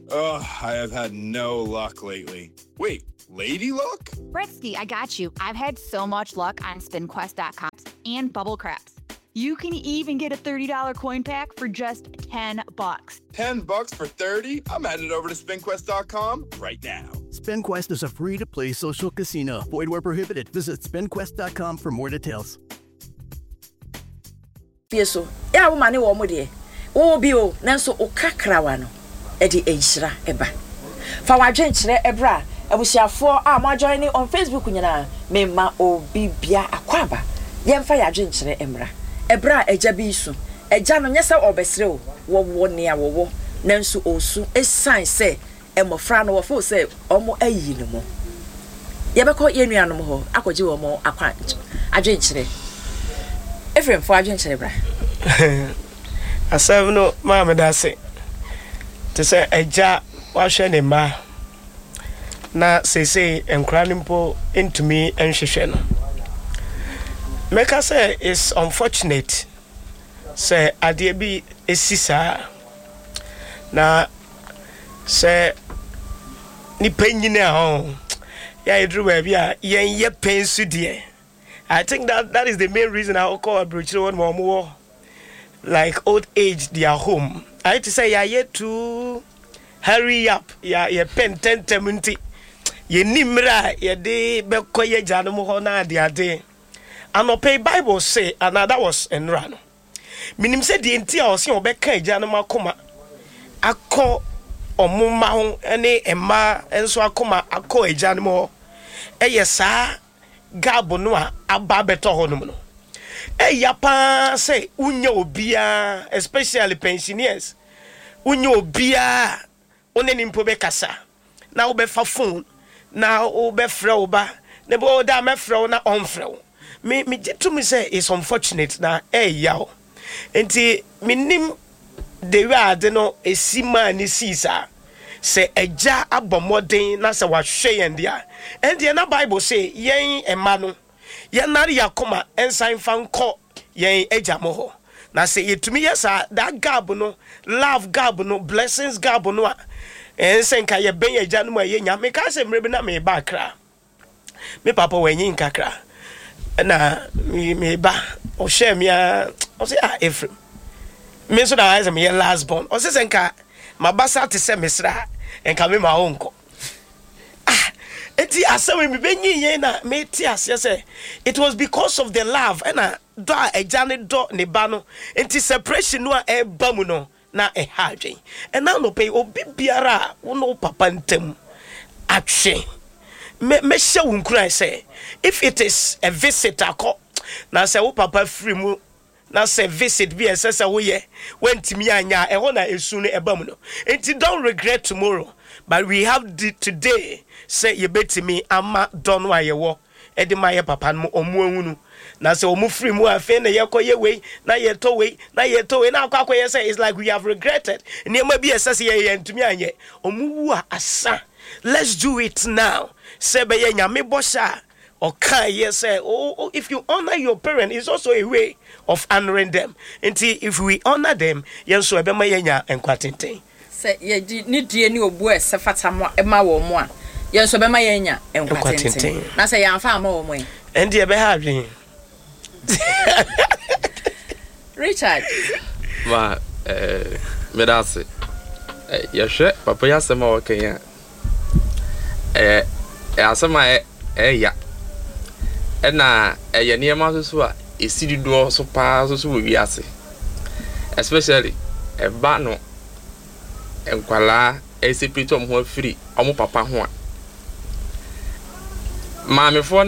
Ugh, I have had no luck lately. Wait, lady luck? Bretsky, I got you. I've had so much luck on SpinQuest.com and Bubble Craps. You can even get a $30 coin pack for just $10. $10 for 30? I'm headed over to SpinQuest.com right now. SpinQuest is a free-to-play social casino. Void where prohibited. Visit SpinQuest.com for more details. Pieso, ya woman wo mo de. Wo bi o, nanso o kakrawa no. E di enhira eba. Fa wadwen kire ebra, abusiafo a mo join ni on Facebook nyina, me ma obi bia akwaba. Yemfa ya dwen kire emra. Ebra eja bi su. Eja no nyesa obesre o. Wo ne a wo. Nanso osu esan se emofra no wo fo se omo ayi ne mo. Yebekọ yenuanom ho akọje wo mo akwa adwen kire. Efrem for adwen kire bra. Asem no ma me da se. Te se eja wa hwe ne ma. Na sese enkra nimpo ntumi enhwehwe no. Meka say is unfortunate. Say ade bi esisa na say ni penyina ho. Ya edru ba bia yen ye pensu de. I think that is the main reason I call Abrochiro one more like old age their home. I had to say yeah yet to hurry up. Yeah pen 10 temunti. Ye nimra ye de be koye janu ho na dia de. And pay Bible say and that was enrano. Minim say the enti a osi obeka janu makoma. Akọ omuma ho ene emma enso akoma akọ ejanu mo. Eye saa gabo no a aba beto ho no. Ya pa say unya obia especially pensioners. Unya obia oneni mpo be kasa. Na wo be fa phone na wo be frɛ wo ba. Ne bo da me frɛ wo na on frɛ wo. Me to me say it's unfortunate na yaw. Enti minim de wa de no esima ni sisa. Say eja abomoden na say wahwe yen dia. Enti na Bible say yen ema no yen nare yakoma ensan fanko yen eja mo ho. Na say yetumi yesa that gab no love gab no blessings gab no ensen ka ye ben eja no ma ye nya me ka say mrebi na me ba kra. Me papa wenyin kakra. Na me ba o share me o say Ephraim. Me so na as me last born. O say senka mabasa te se mesra enka me ma onko. Eti asem me benyi yen na me ti ase say it was because of the love and do ejane do ne ba no enti separation no e ba mu no na e hadwen. And now no pay obi biara wo no papa ntem atwe. Me share unkura say if it is a visit ako na say wo papa free mu na say visit be say wo ye wentimi anya e ho na esu no eba mu no enti don't regret tomorrow but we have today say ye betimi ama don wa ye wo e de ma ye papa no omu anwunu na say omu free mu afi na ye koye we na ye to we na akwa ye say it's like we have regretted niam bi say ye ntumi anye omu wu asa. Let's do it now. Sebe ye nyame bosha or kai yes say oh if you honor your parents it's also a way of honoring them. Until if we honor them yen so ebe ma yenya enkwatenten. Say ye ni die ni obu e se fata mo e ma wo mo a yen so be ma yenya enkwatenten. Na say yan fa ma wo mo. And e be ha dwen. Richard. Ma me da se. Ye hwe papa ya se ma wo kan ya. Asama ya na ye niema so a esidi do so pa so we wiase especially ba no enkwala esepito mo ho afiri omo papa ho a maamefo